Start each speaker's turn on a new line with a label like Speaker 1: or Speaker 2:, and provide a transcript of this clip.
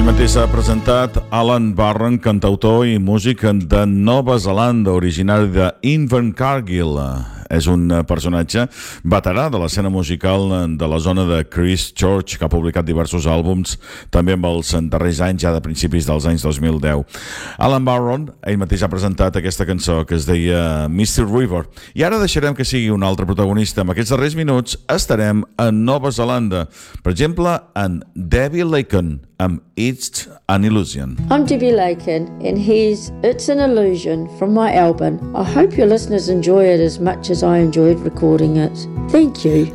Speaker 1: Ell mateix s'ha presentat Alan Barron, cantautor i músic de Nova Zelanda, originari d'Invercargill. És un personatge veterà de l'escena musical de la zona de Christchurch, que ha publicat diversos àlbums, també amb els darrers anys, ja de principis dels anys 2010. Alan Barron, ell mateix ha presentat aquesta cançó que es deia Misty River. I ara deixarem que sigui un altre protagonista. En aquests darrers minuts estarem a Nova Zelanda. Per exemple, en Debbie Laken, amb It's an Illusion.
Speaker 2: I'm Debbie Laken, and here's It's an Illusion from my album. I hope your listeners enjoy it as much as I enjoyed recording it. Thank you.